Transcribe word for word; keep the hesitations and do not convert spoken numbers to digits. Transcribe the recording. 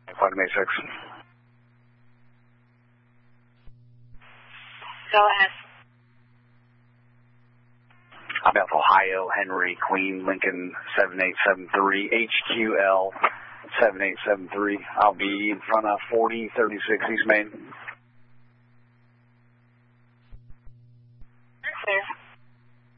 Flight M A six. Go ahead. I'm Beth, Ohio, Henry, Queen, Lincoln, seven eight seven three, H Q L seven eight seven three. I'll be in front of forty thirty-six East Main.